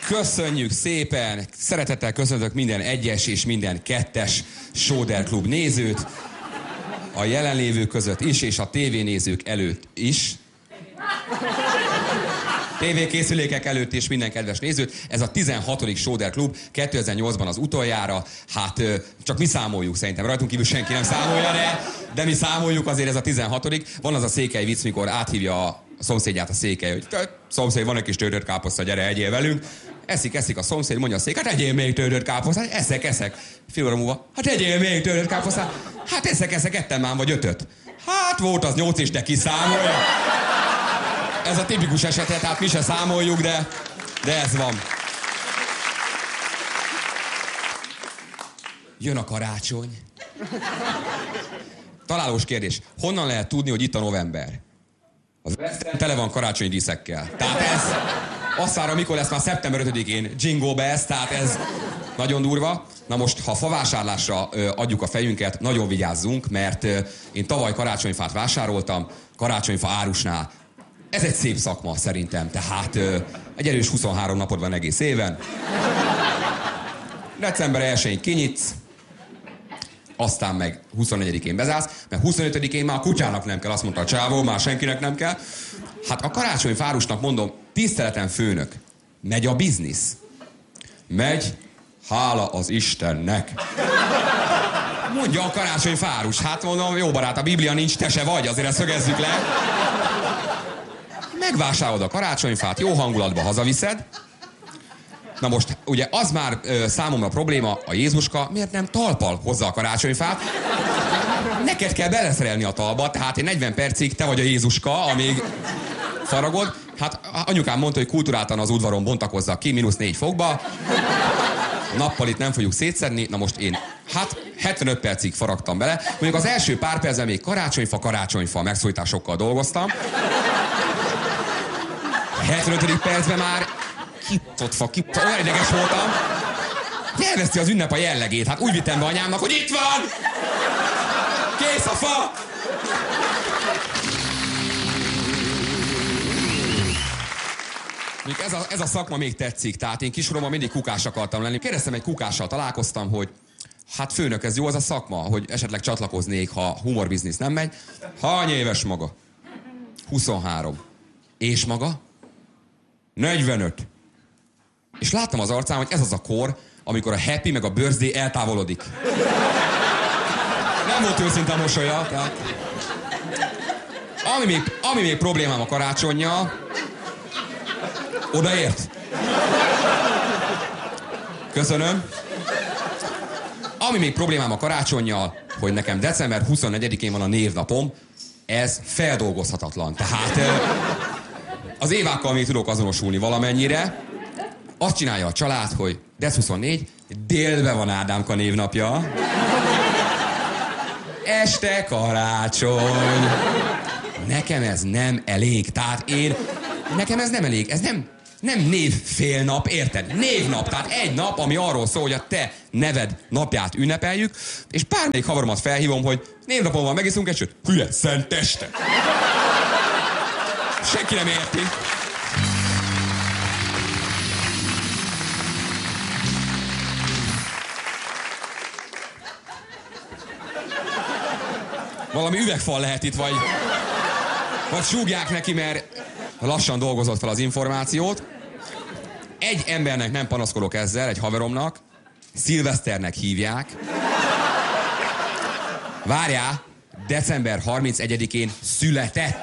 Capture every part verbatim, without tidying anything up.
Köszönjük szépen! Szeretettel köszöntök minden egyes és minden kettes Sóder Klub nézőt, a jelenlévők között is, és a tévénézők előtt is. Tévékészülékek előtt is minden kedves nézőt. Ez a tizenhatodik Sóder Klub, kétezer-nyolcban az utoljára. Hát csak mi számoljuk szerintem, rajtunk kívül senki nem számolja, de, de mi számoljuk, azért ez a tizenhatodik. Van az a székely vicc, mikor áthívja a szomszédját a székely, hogy szomszéd, van egy kis tődött káposzta, gyere, egyél velünk. Eszik, eszik a szomszéd, mondja a szék, hát egyél még tődött káposztát, eszek, eszek. Fél óra múlva, hát egyél még tődött káposztát, hát eszek, eszek, ettem már vagy ötöt. Hát volt az nyolc is, de ki számolja. Ez a tipikus esete, tehát mi se számoljuk, de, de ez van. Jön a karácsony. Találós kérdés. Honnan lehet tudni, hogy itt a november? Az tele van karácsonyi díszekkel. Tehát ez azt várom, mikor lesz már szeptember ötödikén Jingle Bells, tehát ez nagyon durva. Na most, ha favásárlásra ö, adjuk a fejünket, nagyon vigyázzunk, mert ö, én tavaly karácsonyfát vásároltam, karácsonyfa árusnál. Ez egy szép szakma szerintem, tehát ö, egy erős huszonhárom napod van egész éven. December elsején kinyitsz, aztán meg huszonnegyedikén bezársz, mert huszonötödikén már a kutyának nem kell, azt mondta a csávó, már senkinek nem kell. Hát a karácsonyfárusnak mondom, tiszteletem főnök, megy a biznisz. Megy, hála az Istennek. Mondja a karácsonyfárus, hát mondom, jó barát, a Biblia nincs, te se vagy, azért ezt szögezzük le. Megvásárolod a karácsonyfát, jó hangulatba hazaviszed. Na most, ugye az már ö, számomra probléma, a Jézuska miért nem talpal hozza a karácsonyfát? Neked kell beleszerelni a talba, tehát egy negyven percig te vagy a Jézuska, amíg faragod. Hát anyukám mondta, hogy kulturáltan az udvaron bontakozzak ki, mínusz négy fokba. Nappal itt nem fogjuk szétszedni, na most én hát hetvenöt percig faragtam bele. Mondjuk az első pár percben még karácsonyfa, karácsonyfa megszólításokkal dolgoztam. hetvenötödik percben már kipott fa, kipott, olyan ideges voltam. Elveszti az ünnep a jellegét. Hát úgy vittem be anyámnak, hogy itt van! Kész a fa! Még ez a, ez a szakma még tetszik. Tehát én kiskoromban mindig kukás akartam lenni. Kérdeztem, egy kukással találkoztam, hogy hát főnök, ez jó az a szakma, hogy esetleg csatlakoznék, ha humorbiznisz nem megy. Hány éves maga? huszonhárom. És maga? negyvenöt. És láttam az arcán, hogy ez az a kor, amikor a happy meg a birthday eltávolodik. Nem volt őszinte a mosolya, tehát... Ami még, ami még problémám a karácsonnyal, odaért. Köszönöm. Ami még problémám a karácsonnyal, hogy nekem december huszonnegyedikén van a névnapom, ez feldolgozhatatlan. Tehát az évákkal még tudok azonosulni valamennyire. Azt csinálja a család, hogy dec huszonnégy, délben van Ádámka névnapja. Este karácsony. Nekem ez nem elég. Tehát én... Nekem ez nem elég. Ez nem, nem névfélnap, érted? Névnap. Tehát egy nap, ami arról szól, hogy a te neved napját ünnepeljük, és bármelyik havaromat felhívom, hogy névnapon van, megiszunk egy sőt. Hülye, szenteste. Senki nem érti. Valami üvegfal lehet itt, vagy, vagy súgják neki, mert lassan dolgozott fel az információt. Egy embernek nem panaszkodok ezzel, egy haveromnak. Szilveszternek hívják. Várjál, december harmincegyedikén született.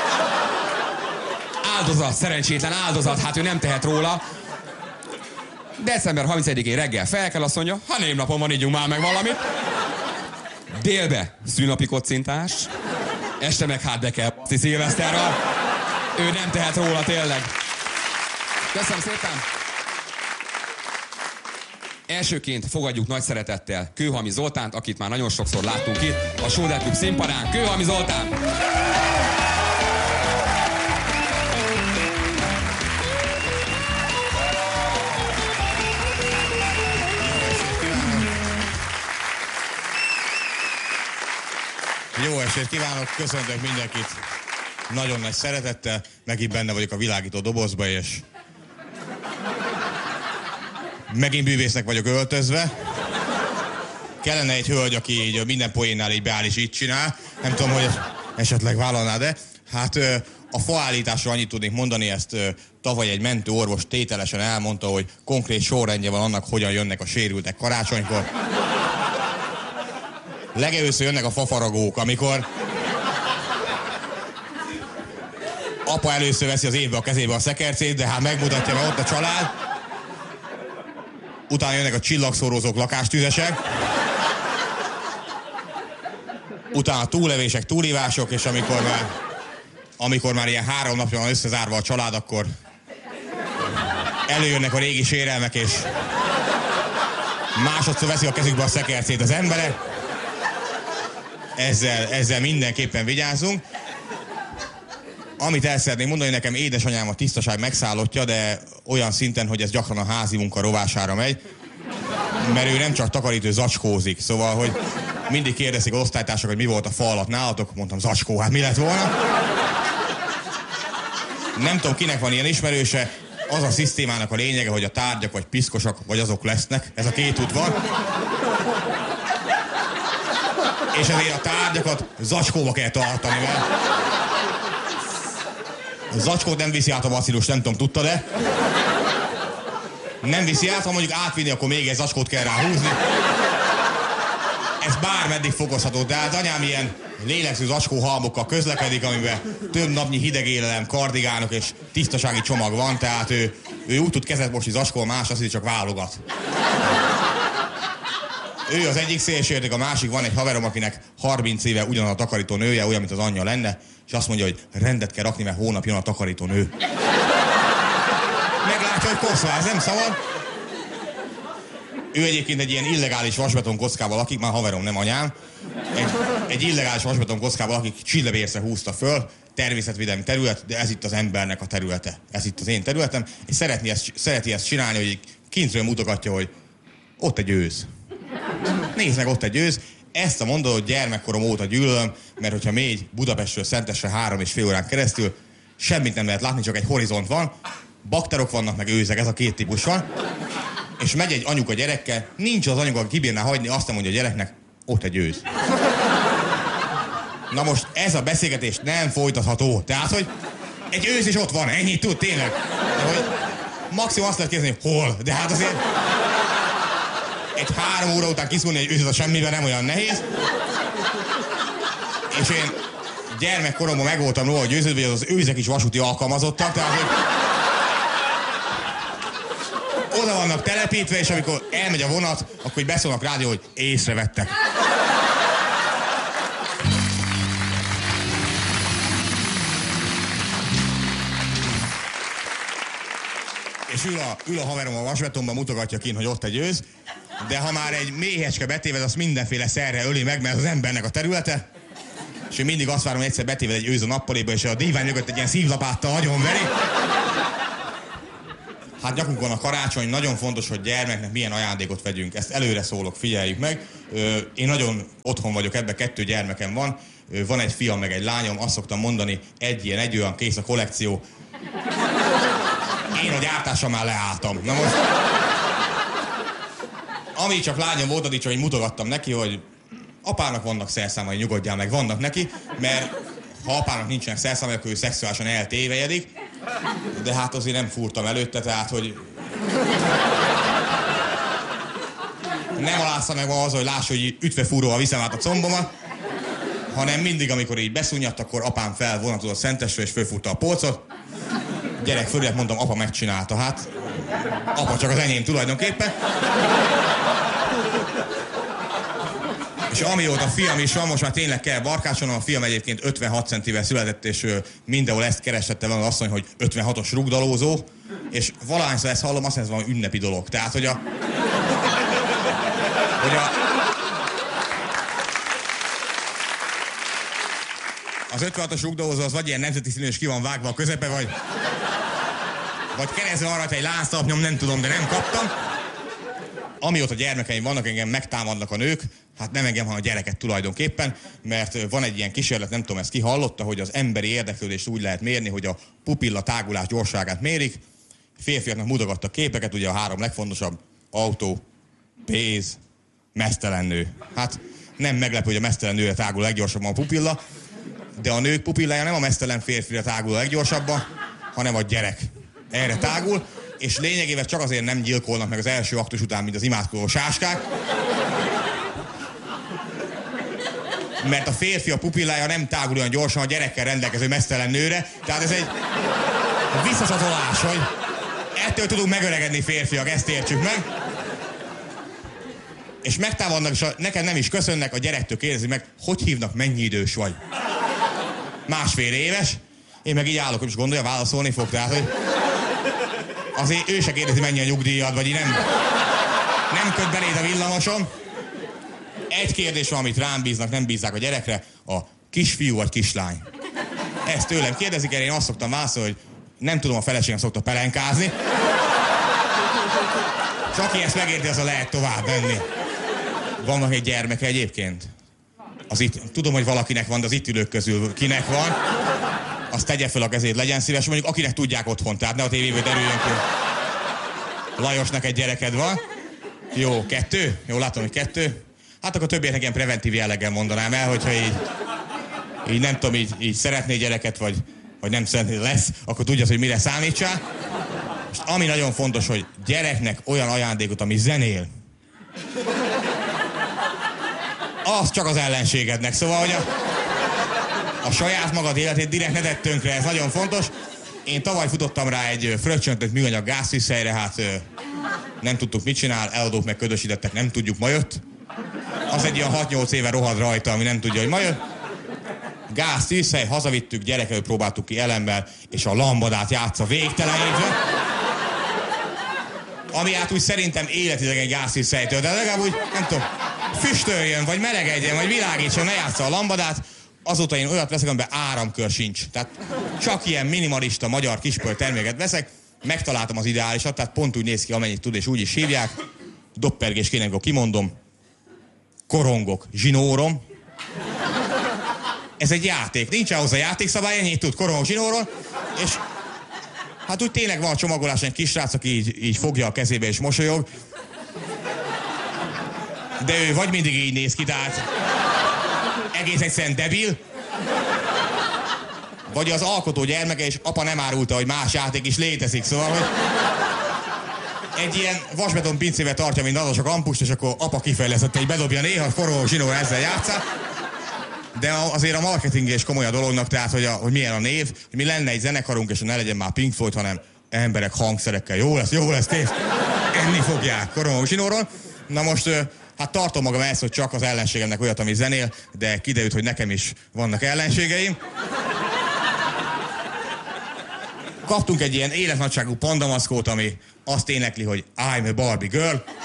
Áldozat, szerencsétlen áldozat, hát ő nem tehet róla. december harmincegyedikén reggel fel kell, azt mondja, ha névnapon van, ígyunk már meg valamit. Délbe szülnapi kocintás, este meg hát be kell p***i szilveszterra. Ő nem tehet róla, tényleg. Köszönöm szépen. Elsőként fogadjuk nagy szeretettel Kőhalmi Zoltánt, akit már nagyon sokszor láttunk itt a Sóder Klub színpadán. Kőhalmi Zoltán! Jó estét kívánok, köszöntök mindenkit nagyon nagy szeretettel, megint benne vagyok a világító dobozba, és megint bűvésznek vagyok öltözve. Kellene egy hölgy, aki így minden poénnál így beáll és így csinál. Nem tudom, hogy esetleg vállalná, de hát a faállításra annyit tudnék mondani, ezt tavaly egy mentő orvos tételesen elmondta, hogy konkrét sorrendje van annak, hogyan jönnek a sérültek karácsonykor. Legelőször jönnek a fafaragók, amikor apa először veszi az évbe a kezébe a szekercét, de hát megmutatja, mert ott a család. Utána jönnek a csillagszórózók, lakástüzesek. Utána túlevések, túlívások, és amikor már, amikor már ilyen három napja van összezárva a család, akkor előjönnek a régi sérelmek, és másodszor veszik a kezükbe a szekercét az emberek. Ezzel, ezzel mindenképpen vigyázunk. Amit el szeretnék mondani, nekem édesanyám a tisztaság megszállottja, de olyan szinten, hogy ez gyakran a házi munka rovására megy, mert ő nem csak takarít, ő zacskózik. Szóval, hogy mindig kérdezik az osztálytársak, hogy mi volt a fa alatt nálatok, mondtam zacskó, hát mi lett volna? Nem tudom, kinek van ilyen ismerőse, az a szisztémának a lényege, hogy a tárgyak vagy piszkosak, vagy azok lesznek. Ez a két út van. És ezért a tárgyakat zacskóba kell tartani, mert a zacskót nem viszi át a bacillus, nem tudom, tudtad-e? Nem viszi át, ha mondjuk átvinni, akkor még egy zacskót kell ráhúzni. Ez bármeddig fokozható, de hát anyám ilyen lélegző zacskóhalmokkal közlekedik, amiben több napnyi hideg élelem, kardigánok és tisztasági csomag van, tehát ő, ő úgy tud kezet mosni zacskó, más azt hiszi, csak válogat. Ő az egyik szélsérték, a másik, van egy haverom, akinek harminc éve ugyanaz a takarító nője, olyan, mint az anyja lenne, és azt mondja, hogy rendet kell rakni, mert hónap jön a takarító nő. Meglátja, hogy koszvá, ez nem szabad. Ő egyébként egy ilyen illegális vasbeton kockával lakik, már haverom, nem anyám. Egy, egy illegális vasbeton kockával lakik, csillebérce húzta föl, természetvédelmi terület, de ez itt az embernek a területe. Ez itt az én területem, és szeretni ezt, szereti ezt csinálni, hogy kintről mutogatja, hogy ott egy ősz. Nézd meg, ott egy ősz. Ezt a mondatot gyermekkorom óta gyűlölöm, mert hogyha mégy Budapestről Szentesre három és fél órán keresztül, semmit nem lehet látni, csak egy horizont van, bakterok vannak, meg őzek, ez a két típus van, és megy egy anyuka gyerekkel, nincs az anyuka, aki kibírná hagyni, azt nem mondja a gyereknek, ott egy ősz. Na most ez a beszélgetés nem folytatható, tehát, hogy egy ősz is ott van, ennyit tud, tényleg. De, hogy maximum azt lehet kérdezni, hogy hol, de hát azért egy három óra után kiszúrni egy őszet a semmiben nem olyan nehéz. És én gyermekkoromban meg voltam róla győződve, hogy az őzek is vasúti alkalmazottak, tehát hogy oda vannak telepítve, és amikor elmegy a vonat, akkor beszólnak rádió, hogy észrevettek. És ül a, ül a haverom a vasbetonban, mutogatja kint, hogy ott egy ősz, de ha már egy méhecske betéved, azt mindenféle szerre öli meg, mert az embernek a területe. És én mindig azt várom, hogy egyszer betéved egy őz a nappaléba, és a dívány mögött egy ilyen szívlapáttal nagyon veri. Hát nyakunkon a karácsony, nagyon fontos, hogy gyermeknek milyen ajándékot vegyünk. Ezt előre szólok, figyeljük meg. Én nagyon otthon vagyok, ebben kettő gyermekem van. Van egy fiam, meg egy lányom, azt szoktam mondani, egy ilyen, egy olyan, kész a kollekció. Én a gyártásra már leálltam. Na most, ami csak lányom volt, addig csak így mutogattam neki, hogy apának vannak szerszámai, nyugodjál meg, vannak neki, mert ha apának nincsenek szerszámai, akkor ő szexuálisan eltévejedik, de hát azért nem fúrtam előtte, tehát, hogy nem alázta meg az, hogy lássa, hogy ütvefúróval viszem át a combomat, hanem mindig, amikor így beszúnyadt, akkor apám felvonatozott Szentesről, és fölfúrta a polcot. Gyerek fölülhet, mondom, apa megcsinálta, hát apa csak az enyém tulajdonképpen. És amióta a fiam is van, most már tényleg kell barkácsolnom, a fiam egyébként ötvenhat centivel született, és mindenhol ezt kerestette van az asszony, hogy ötvenhatos rugdalózó, és valahányszor ezt hallom, azt hiszem, ez valami ünnepi dolog. Tehát, hogy a... hogy a az ötvenhatos rugdalózó az vagy ilyen nemzeti színű, és ki van vágva a közepe, vagy... vagy keresztül arra, hogy egy láztalpnyom, nem tudom, de nem kaptam. Amióta gyermekeim vannak, engem megtámadnak a nők, hát nem engem, hanem a gyereket tulajdonképpen, mert van egy ilyen kísérlet, nem tudom, ezt ki hallotta, hogy az emberi érdeklődést úgy lehet mérni, hogy a pupilla tágulás gyorságát mérik. Férfiaknak mutogattak képeket, ugye a három legfontosabb, autó, pénz, meztelen nő. Hát nem meglepő, hogy a meztelen nőre tágul leggyorsabban a pupilla, de a nők pupillája nem a meztelen férfira tágul leggyorsabban, hanem a gyerek. Erre tágul, és lényegében csak azért nem gyilkolnak meg az első aktus után, mint az imádkozó sáskák, mert a férfi a pupillája nem tágul olyan gyorsan a gyerekkel rendelkező meztelen nőre, tehát ez egy visszacsatolás, hogy ettől tudunk megöregedni férfiak, ezt értsük meg. És megtámadnak, és a, neked nem is köszönnek, a gyerektől kérdezi meg, hogy hívnak, mennyi idős vagy. Másfél éves, én meg így állok, és gondolja, válaszolni fog, tehát, hogy azért ő se kérdezi, mennyi a nyugdíjad, vagy így nem, nem köt beléd a villamoson. Egy kérdés van, amit rám bíznak, nem bízzák a gyerekre, a kisfiú vagy kislány. Ezt tőlem kérdezik, erre én azt szoktam válaszolni, hogy nem tudom, a feleségem szokta pelenkázni. Csak aki ezt megérti, az a lehet tovább menni. Vannak egy gyermeke egyébként? Az itt, tudom, hogy valakinek van, de az itt ülők közül kinek van. Azt tegye fel a kezét, legyen szíves, mondjuk akinek tudják otthon, tehát ne a tévéből derüljön ki. Lajosnak egy gyereked van. Jó, kettő? Jó, látom, hogy kettő. Hát akkor többieknek ilyen preventív jelleggel mondanám el, hogyha így, így nem tudom, így, így szeretné gyereket, vagy, vagy nem szeretné, lesz, akkor tudja, hogy mire számítsál. Most ami nagyon fontos, hogy gyereknek olyan ajándékot, ami zenél, az csak az ellenségednek. Szóval, hogy a, a saját magad életét direkt ne tedd tönkre, ez nagyon fontos. Én tavaly futottam rá egy fröccsöntött műanyag gáztűzhelyre, hát nem tudtuk mit csinál, eladók meg ködösítettek, nem tudjuk, ma jött. Az egy ilyen hat-nyolc éve rohad rajta, ami nem tudja, hogy ma jött. Gáztűzhely, hazavittük, gyerekeket próbáltuk ki elemmel, és a lambadát játsza végtelenítve. Ami hát úgy szerintem életidegen gáztűzhelytől, de legalább úgy, nem tudom, füstöljön, vagy melegedjen, vagy világítson, ne játsza a lambadát. Azóta én olyat veszek, amiben áramkör sincs. Tehát csak ilyen minimalista magyar kispöly terméket veszek, megtaláltam az ideálisat, tehát pont úgy néz ki, amennyit tud, és úgy is hívják. Doppergés kéne, akkor kimondom. Korongok, zsinórom. Ez egy játék, nincs ahhoz a játékszabály, ennyit tud, korongok, zsinóron, és hát úgy tényleg van a csomagoláson egy kisrác, aki így, így fogja a kezébe és mosolyog. De ő vagy mindig így néz ki, tehát egész egyszerűen debil. Vagy az alkotó gyermeke, és apa nem árulta, hogy más játék is létezik, szóval, hogy egy ilyen vasbeton pincébe tartja, mint azos a kampust, és akkor apa kifejlesztette, hogy bedobja néha, forró zsinóra ezzel játszál. De azért a marketingés komoly a dolognak, tehát, hogy, a, hogy milyen a név, hogy mi lenne egy zenekarunk, és ne legyen már Pink Floyd, hanem emberek hangszerekkel. Jó lesz, jó lesz, kész. Enni fogják, korongok zsinóron. Na most, hát tartom magam ezt, hogy csak az ellenségemnek olyat, ami zenél, de kiderült, hogy nekem is vannak ellenségeim. Kaptunk egy ilyen életnagyságú pandamaszkót, ami azt énekli, hogy I'm a Barbie girl.